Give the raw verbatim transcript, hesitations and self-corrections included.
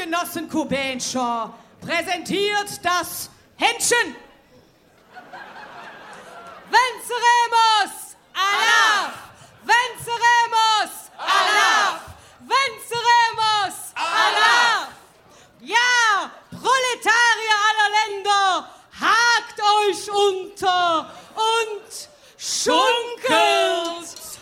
Genossen Kubenscher präsentiert das Händchen. Venceremos! Allah! Venceremos! Allah! Venceremos! Allah! Ja, Proletarier aller Länder, hakt euch unter und schunkelt!